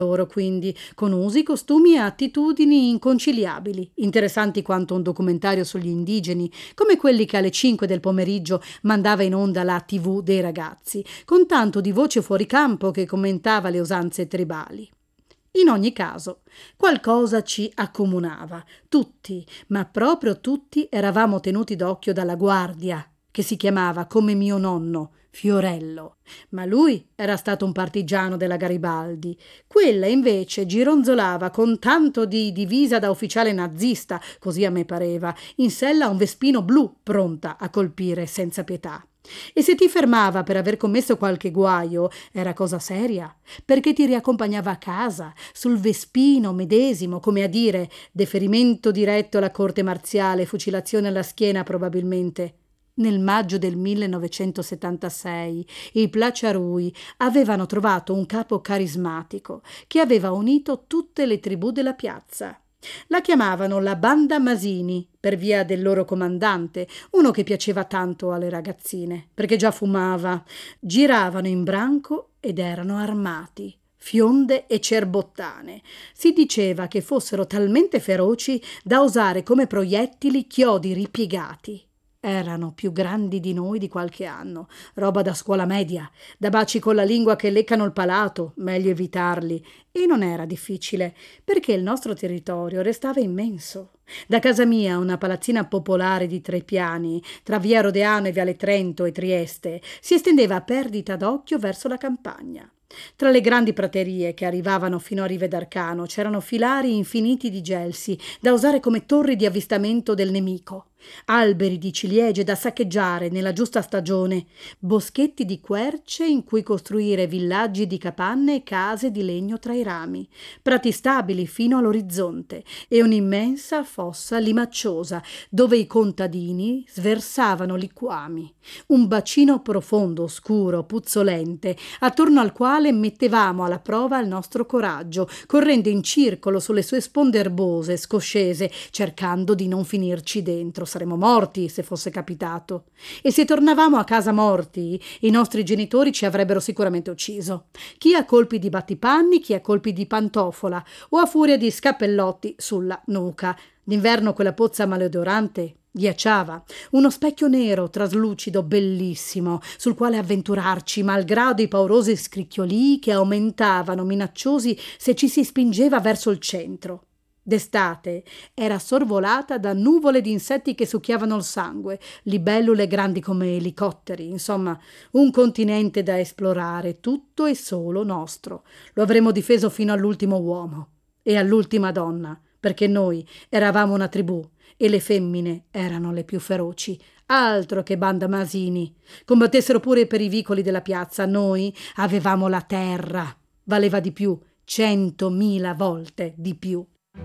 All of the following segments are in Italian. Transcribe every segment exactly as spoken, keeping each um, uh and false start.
loro, quindi, con usi, costumi e attitudini inconciliabili, interessanti quanto un documentario sugli indigeni, come quelli che alle cinque del pomeriggio mandava in onda la tivù dei ragazzi, con tanto di voce fuori campo che commentava le usanze tribali. In ogni caso, qualcosa ci accomunava. Tutti, ma proprio tutti, eravamo tenuti d'occhio dalla guardia, che si chiamava, come mio nonno, Fiorello. Ma lui era stato un partigiano della Garibaldi. Quella invece gironzolava con tanto di divisa da ufficiale nazista, così a me pareva, in sella a un vespino blu, pronta a colpire senza pietà. E se ti fermava per aver commesso qualche guaio, era cosa seria, perché ti riaccompagnava a casa, sul vespino medesimo, come a dire, deferimento diretto alla corte marziale, fucilazione alla schiena probabilmente. Nel maggio del millenovecentosettantasei i Placiarui avevano trovato un capo carismatico che aveva unito tutte le tribù della piazza. La chiamavano la Banda Masini per via del loro comandante, uno che piaceva tanto alle ragazzine, perché già fumava. Giravano in branco ed erano armati, fionde e cerbottane. Si diceva che fossero talmente feroci da usare come proiettili chiodi ripiegati. Erano più grandi di noi di qualche anno, roba da scuola media, da baci con la lingua che leccano il palato, meglio evitarli. E non era difficile, perché il nostro territorio restava immenso. Da casa mia, una palazzina popolare di tre piani, tra via Rodeano e viale Trento e Trieste, si estendeva a perdita d'occhio verso la campagna. Tra le grandi praterie che arrivavano fino a Rive d'Arcano c'erano filari infiniti di gelsi da usare come torri di avvistamento del nemico, alberi di ciliegie da saccheggiare nella giusta stagione, boschetti di querce in cui costruire villaggi di capanne e case di legno tra i rami, prati stabili fino all'orizzonte e un'immensa fossa limacciosa dove i contadini sversavano liquami, un bacino profondo, scuro, puzzolente, attorno al quale mettevamo alla prova il nostro coraggio, correndo in circolo sulle sue sponde erbose, scoscese, cercando di non finirci dentro. Saremmo morti se fosse capitato. E se tornavamo a casa morti, i nostri genitori ci avrebbero sicuramente ucciso. Chi a colpi di battipanni, chi a colpi di pantofola o a furia di scappellotti sulla nuca. D'inverno quella pozza maleodorante ghiacciava, uno specchio nero traslucido bellissimo sul quale avventurarci malgrado i paurosi scricchiolii che aumentavano minacciosi se ci si spingeva verso il centro. D'estate era sorvolata da nuvole di insetti che succhiavano il sangue, libellule grandi come elicotteri, insomma un continente da esplorare, tutto e solo nostro. Lo avremmo difeso fino all'ultimo uomo e all'ultima donna, perché noi eravamo una tribù e le femmine erano le più feroci. Altro che Banda Masini. Combattessero pure per i vicoli della piazza, noi avevamo la terra. Valeva di più, centomila volte di più.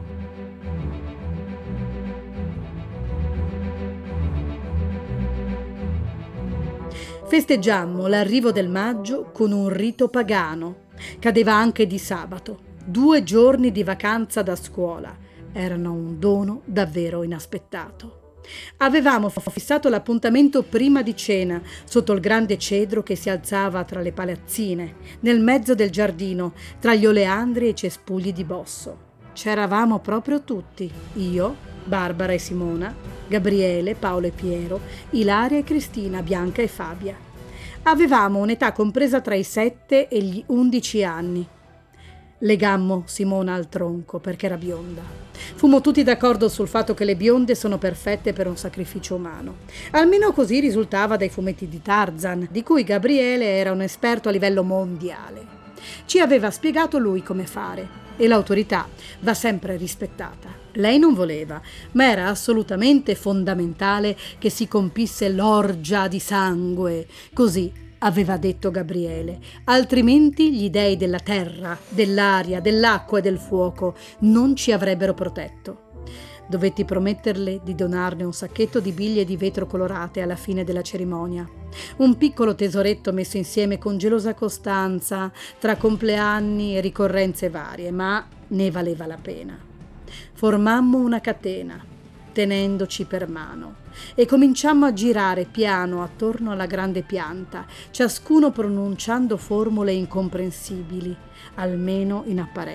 Festeggiammo l'arrivo del maggio con un rito pagano. Cadeva anche di sabato. Due giorni di vacanza da scuola. Erano un dono davvero inaspettato. Avevamo fissato l'appuntamento prima di cena, sotto il grande cedro che si alzava tra le palazzine, nel mezzo del giardino, tra gli oleandri e i cespugli di bosso. C'eravamo proprio tutti, io, Barbara e Simona, Gabriele, Paolo e Piero, Ilaria e Cristina, Bianca e Fabia. Avevamo un'età compresa tra i sette e gli undici anni. Legammo Simona al tronco perché era bionda. Fummo tutti d'accordo sul fatto che le bionde sono perfette per un sacrificio umano. Almeno così risultava dai fumetti di Tarzan, di cui Gabriele era un esperto a livello mondiale. Ci aveva spiegato lui come fare e l'autorità va sempre rispettata. Lei non voleva, ma era assolutamente fondamentale che si compisse l'orgia di sangue. Così aveva detto Gabriele, altrimenti gli dei della terra, dell'aria, dell'acqua e del fuoco non ci avrebbero protetto. Dovetti prometterle di donarne un sacchetto di biglie di vetro colorate alla fine della cerimonia. Un piccolo tesoretto messo insieme con gelosa costanza tra compleanni e ricorrenze varie, ma ne valeva la pena. Formammo una catena. tenendoci per mano. E cominciammo a girare piano attorno alla grande pianta, ciascuno pronunciando formule incomprensibili, almeno in apparenza.